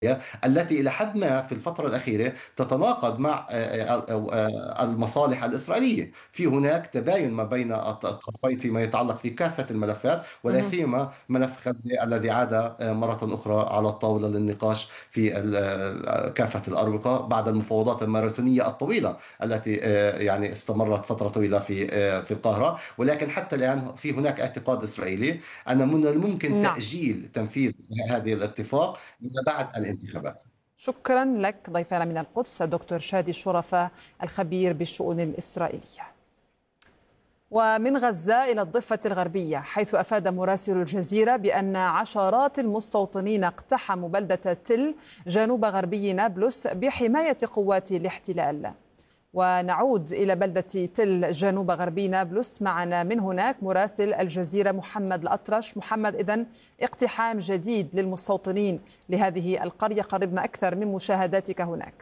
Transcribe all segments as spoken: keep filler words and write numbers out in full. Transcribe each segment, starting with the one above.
التي إلى حد ما في الفترة الأخيرة تتناقض مع آه، آه، آه، المصالح الإسرائيلية. في هناك تباين ما بين الط- الطرفين فيما يتعلق في كافة الملفات، ولا مهم. سيما ملف غزة الذي عاد آه، مرة أخرى على الطاولة للنقاش في ال- آه، كافة الأروقة بعد المفاوضات الماراثونية الطويلة التي آه، يعني استمرت فترة طويلة في آه، في القاهرة. ولكن حتى الآن في هناك اعتقاد إسرائيلي أن من الممكن نعم. تأجيل تنفيذ هذه الاتفاق إلى بعد الانتخابات. شكرا لك ضيفنا من القدس الدكتور شادي الشرفة الخبير بالشؤون الإسرائيلية. ومن غزة إلى الضفة الغربية، حيث أفاد مراسل الجزيرة بأن عشرات المستوطنين اقتحموا بلدة تل جنوب غربي نابلس بحماية قوات الاحتلال. ونعود إلى بلدة تل جنوب غربي نابلس، معنا من هناك مراسل الجزيرة محمد الأطرش. محمد، إذن اقتحام جديد للمستوطنين لهذه القرية، قربنا أكثر من مشاهداتك هناك.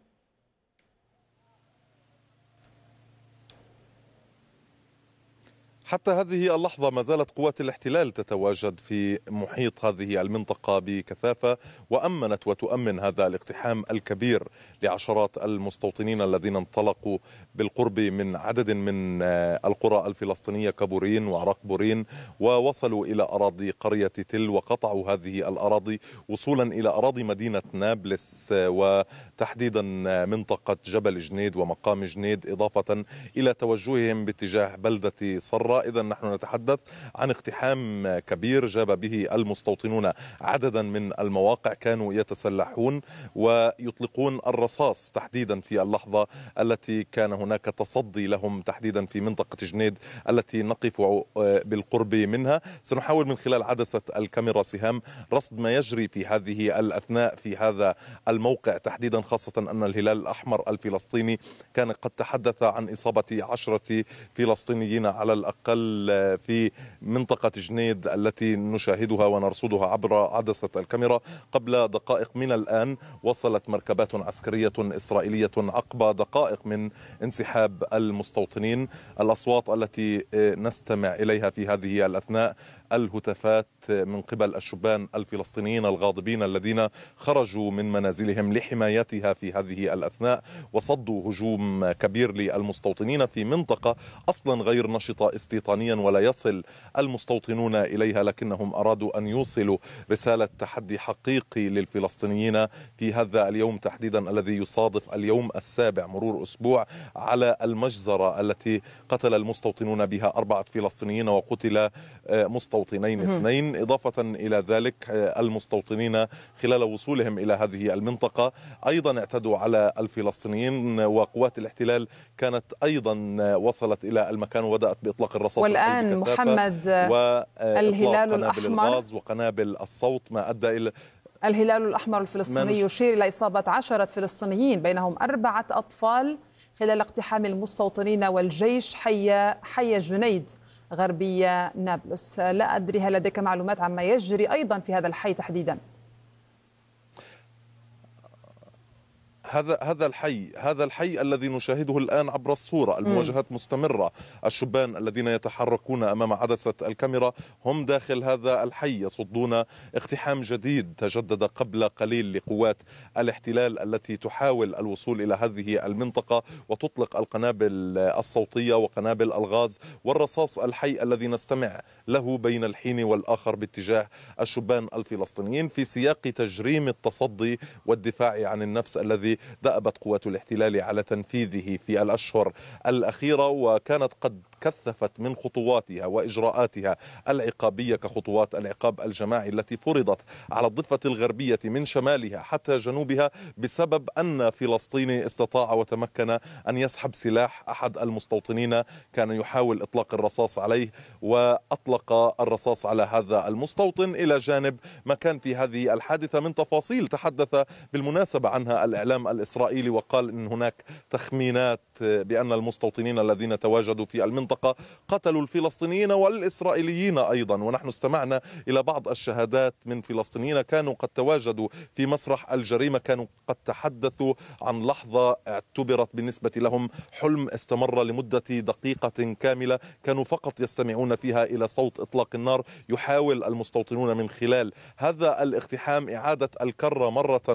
حتى هذه اللحظة ما زالت قوات الاحتلال تتواجد في محيط هذه المنطقة بكثافة، وأمنت وتؤمن هذا الاقتحام الكبير لعشرات المستوطنين الذين انطلقوا بالقرب من عدد من القرى الفلسطينية كبورين وعراق بورين، ووصلوا إلى أراضي قرية تل وقطعوا هذه الأراضي وصولا إلى أراضي مدينة نابلس، وتحديدا منطقة جبل جنيد ومقام جنيد، إضافة إلى توجههم باتجاه بلدة صرة. إذا نحن نتحدث عن اقتحام كبير جاب به المستوطنون عددا من المواقع، كانوا يتسلحون ويطلقون الرصاص تحديدا في اللحظة التي كان هناك تصدي لهم، تحديدا في منطقة جنيد التي نقف بالقرب منها. سنحاول من خلال عدسة الكاميرا سهام رصد ما يجري في هذه الأثناء في هذا الموقع تحديدا، خاصة أن الهلال الأحمر الفلسطيني كان قد تحدث عن إصابة عشرة فلسطينيين على الأقل في منطقة جنيد التي نشاهدها ونرصدها عبر عدسة الكاميرا. قبل دقائق من الآن وصلت مركبات عسكرية إسرائيلية عقب دقائق من انسحاب المستوطنين. الأصوات التي نستمع إليها في هذه الأثناء الهتافات من قبل الشبان الفلسطينيين الغاضبين الذين خرجوا من منازلهم لحمايتها في هذه الأثناء، وصدوا هجوم كبير للمستوطنين في منطقة أصلا غير نشطة استيطانيا ولا يصل المستوطنون إليها، لكنهم أرادوا أن يوصلوا رسالة تحدي حقيقي للفلسطينيين في هذا اليوم تحديدا الذي يصادف اليوم السابع مرور أسبوع على المجزرة التي قتل المستوطنون بها أربعة فلسطينيين وقتل مستوطنين اثنين. إضافة إلى ذلك المستوطنين خلال وصولهم إلى هذه المنطقة أيضا اعتدوا على الفلسطينيين، وقوات الاحتلال كانت أيضا وصلت إلى المكان وبدأت بإطلاق الرصاص الحي والآن بكثافة محمد، وإطلاق الهلال قنابل الأحمر الغاز وقنابل الصوت، ما أدى إلى الهلال الأحمر ما الفلسطيني نش... يشير إلى إصابة عشرة فلسطينيين بينهم أربعة أطفال خلال اقتحام المستوطنين والجيش حي حي جنيد غربية نابلس. لا أدري هل لديك معلومات عما يجري أيضا في هذا الحي تحديدا؟ هذا هذا الحي هذا الحي الذي نشاهده الآن عبر الصورة، مم. المواجهات مستمرة. الشبان الذين يتحركون أمام عدسة الكاميرا هم داخل هذا الحي يصدون اقتحام جديد تجدد قبل قليل لقوات الاحتلال التي تحاول الوصول إلى هذه المنطقة وتطلق القنابل الصوتية وقنابل الغاز والرصاص الحي الذي نستمع له بين الحين والآخر باتجاه الشبان الفلسطينيين في سياق تجريم التصدي والدفاع عن النفس الذي دأبت قوات الاحتلال على تنفيذه في الأشهر الأخيرة، وكانت قد كثفت من خطواتها وإجراءاتها العقابية كخطوات العقاب الجماعي التي فرضت على الضفة الغربية من شمالها حتى جنوبها بسبب أن فلسطيني استطاع وتمكن أن يسحب سلاح أحد المستوطنين كان يحاول إطلاق الرصاص عليه، وأطلق الرصاص على هذا المستوطن إلى جانب ما كان في هذه الحادثة من تفاصيل تحدث بالمناسبة عنها الإعلام الإسرائيلي، وقال إن هناك تخمينات بأن المستوطنين الذين تواجدوا في المنطقة قتلوا الفلسطينيين والإسرائيليين أيضا. ونحن استمعنا إلى بعض الشهادات من فلسطينيين كانوا قد تواجدوا في مسرح الجريمة، كانوا قد تحدثوا عن لحظة اعتبرت بالنسبة لهم حلم استمر لمدة دقيقة كاملة، كانوا فقط يستمعون فيها إلى صوت إطلاق النار. يحاول المستوطنون من خلال هذا الاقتحام إعادة الكرة مرة